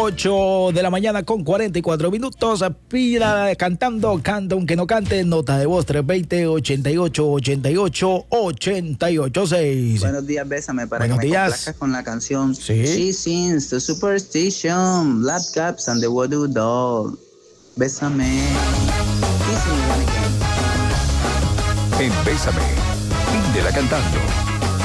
8 de la mañana con 44 minutos. Pida cantando, canta aunque no cante. Nota de voz 320-88-88-88-6. Buenos días, bésame para Buenos que me días. complazcas con la canción Sí. She Sings the Superstition, Black Caps and the Voodoo Doll. Bésame. Kiss me again. En Bésame, Indela cantando.